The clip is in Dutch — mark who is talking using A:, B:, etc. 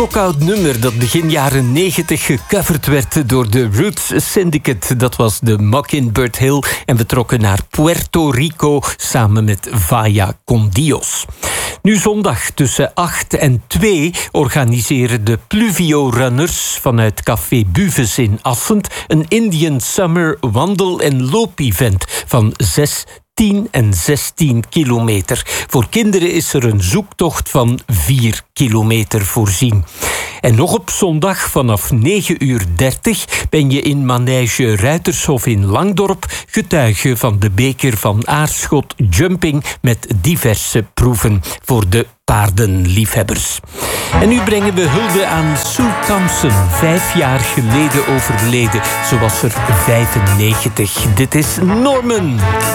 A: Ook oud nummer dat begin jaren 90 gecoverd werd door de Roots Syndicate. Dat was de Mockingbird Hill en we trokken naar Puerto Rico samen met Vaya con Dios. Nu zondag tussen 8 en 2 organiseren de Pluvio Runners vanuit Café Buves in Assend een Indian Summer wandel- en loop-event van 6, 10 en 16 kilometer. Voor kinderen is er een zoektocht van 4 kilometer voorzien. En nog op zondag vanaf 9:30 ben je in Manege Ruitershof in Langdorp getuige van de beker van Aarschot Jumping met diverse proeven voor de paardenliefhebbers. En nu brengen we hulde aan Sue Thompson, 5 jaar geleden overleden. Ze was er 95. Dit is Norman.